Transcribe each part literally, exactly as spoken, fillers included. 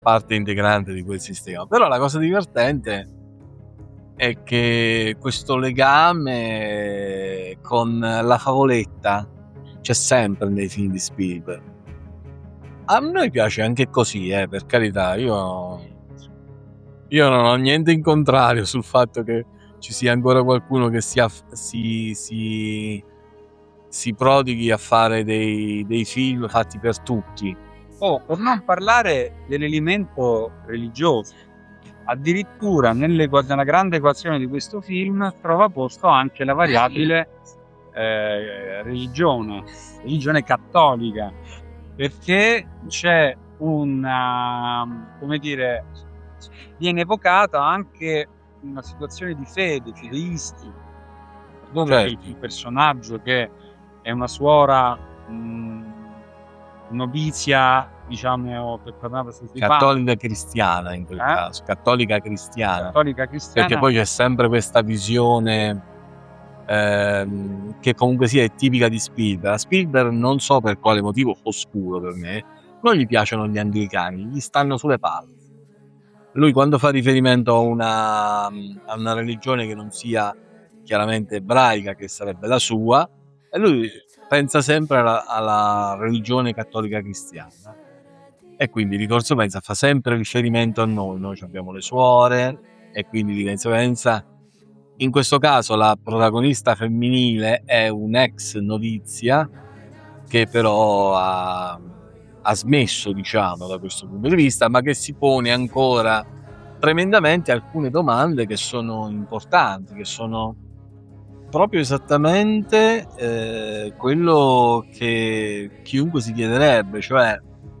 parte integrante di quel sistema. Però la cosa divertente è che questo legame con la favoletta c'è sempre nei film di Spielberg. A noi piace anche così, eh, per carità, io, io non ho niente in contrario sul fatto che ci sia ancora qualcuno che si, aff- si, si, si prodighi a fare dei, dei film fatti per tutti. Oh, per non parlare dell'elemento religioso, addirittura nelle, nella grande equazione di questo film trova posto anche la variabile eh, religione, religione cattolica, perché c'è una, come dire, viene evocata anche una situazione di fede, fideisti, dove Certo. il personaggio che è una suora mh, novizia, diciamo, per parlare cattolica cristiana in quel eh? caso, cattolica cristiana. cattolica cristiana, perché poi c'è sempre questa visione ehm, che comunque sia è tipica di Spielberg. A Spielberg, non so per quale motivo oscuro per me, non gli piacciono gli anglicani, gli stanno sulle palle. Lui quando fa riferimento a una, a una religione che non sia chiaramente ebraica, che sarebbe la sua, e lui pensa sempre alla, alla religione cattolica cristiana, e quindi di conseguenza fa sempre riferimento a noi. Noi abbiamo le suore, e quindi di conseguenza in questo caso la protagonista femminile è un'ex novizia che però ha, ha smesso, diciamo, da questo punto di vista, ma che si pone ancora tremendamente alcune domande che sono importanti, che sono proprio esattamente eh, quello che chiunque si chiederebbe, cioè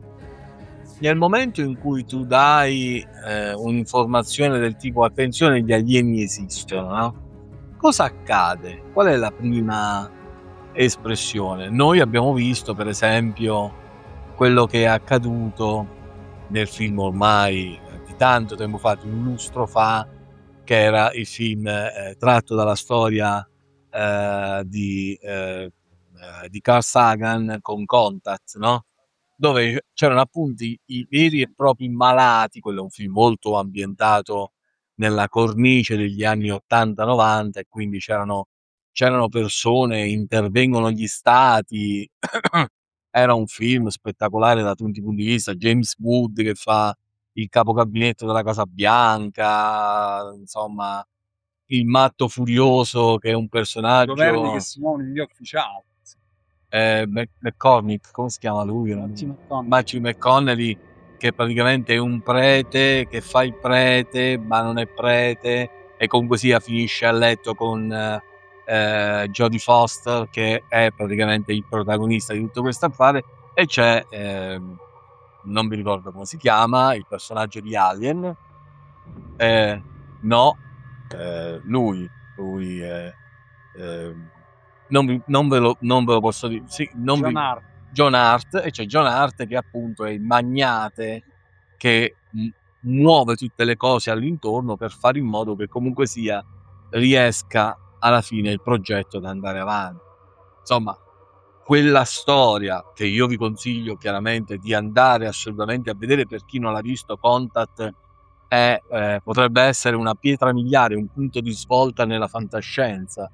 nel momento in cui tu dai eh, un'informazione del tipo attenzione, gli alieni esistono, no? Cosa accade? Qual è la prima espressione? Noi abbiamo visto, per esempio, quello che è accaduto nel film ormai di tanto tempo fa, di un lustro fa, che era il film eh, tratto dalla storia eh, di, eh, eh, di Carl Sagan con Contact, no? Dove c'erano appunto i, i veri e propri malati. Quello è un film molto ambientato nella cornice degli anni ottanta novanta, e quindi c'erano, c'erano persone, intervengono gli stati. Era un film spettacolare da tutti i punti di vista. James Wood che fa il capogabinetto della Casa Bianca, insomma, il matto furioso che è un personaggio. governi che si muovono negli ufficiali. Eh, McCormick, come si chiama lui? Matthew McConaughey, che praticamente è un prete che fa il prete ma non è prete, e comunque sia finisce a letto con eh, Jodie Foster, che è praticamente il protagonista di tutto questo affare. E c'è eh, non mi ricordo come si chiama il personaggio di Alien, eh, no eh, lui lui è eh, non, vi, non, ve lo, non ve lo posso dire. Sì, non John vi, Hart. John Hart, e c'è John Hart che appunto è il magnate che m- muove tutte le cose all'intorno per fare in modo che comunque sia riesca alla fine il progetto ad andare avanti. Insomma, quella storia che io vi consiglio chiaramente di andare assolutamente a vedere, per chi non l'ha visto, Contact è, eh, potrebbe essere una pietra miliare, un punto di svolta nella fantascienza.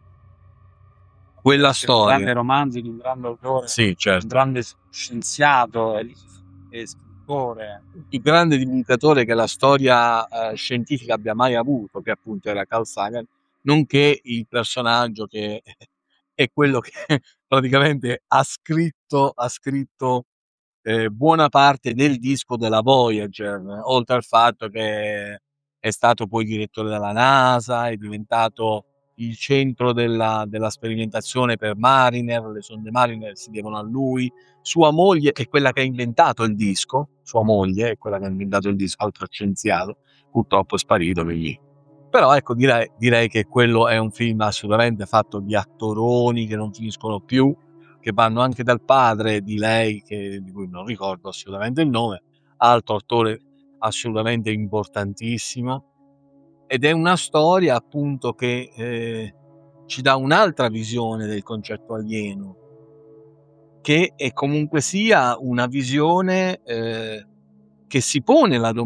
Quella storia, un grande romanzo di un grande autore, sì, certo, un grande scienziato e, e scrittore, il più grande divulgatore che la storia eh, scientifica abbia mai avuto, che appunto era Carl Sagan, nonché il personaggio che è quello che praticamente ha scritto ha scritto eh, buona parte del disco della Voyager, oltre al fatto che è stato poi direttore della NASA, è diventato il centro della, della sperimentazione per Mariner. Le sonde Mariner si devono a lui. Sua moglie è quella che ha inventato il disco, sua moglie è quella che ha inventato il disco, altro scienziato, purtroppo è sparito, quindi. Però ecco, direi, direi che quello è un film assolutamente fatto di attoroni che non finiscono più, che vanno anche dal padre di lei, che, di cui non ricordo assolutamente il nome, altro attore assolutamente importantissimo. Ed è una storia appunto che eh, ci dà un'altra visione del concetto alieno, che è comunque sia una visione eh, che si pone la